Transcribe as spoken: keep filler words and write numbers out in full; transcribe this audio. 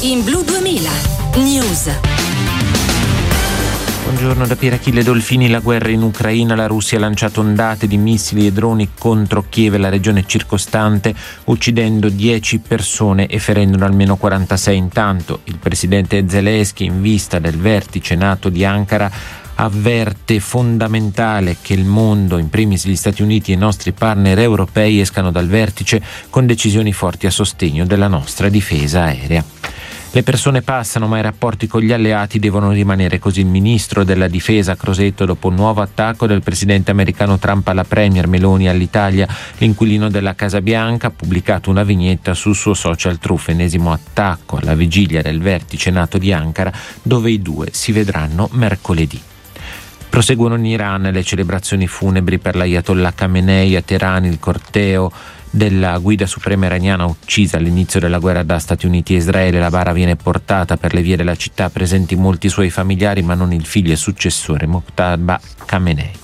in Blu duemila News. Buongiorno da Pier Achille Dolfini. La guerra in Ucraina, la Russia ha lanciato ondate di missili e droni contro Kiev e la regione circostante, uccidendo dieci persone e ferendone almeno quarantasei. Intanto il presidente Zelensky, in vista del vertice NATO di Ankara, avverte fondamentale che il mondo, in primis gli Stati Uniti e i nostri partner europei, escano dal vertice con decisioni forti a sostegno della nostra difesa aerea. Le persone passano, ma i rapporti con gli alleati devono rimanere così. Il ministro della difesa Crosetto, dopo un nuovo attacco del presidente americano Trump alla premier Meloni all'Italia, l'inquilino della Casa Bianca ha pubblicato una vignetta sul suo social Truth, ennesimo attacco alla vigilia del vertice NATO di Ankara, dove i due si vedranno mercoledì. Proseguono in Iran le celebrazioni funebri per l'Ayatollah Khamenei. A Teheran il corteo della guida suprema iraniana uccisa all'inizio della guerra da Stati Uniti e Israele. La bara viene portata per le vie della città, presenti molti suoi familiari, ma non il figlio e successore Mojtaba Khamenei.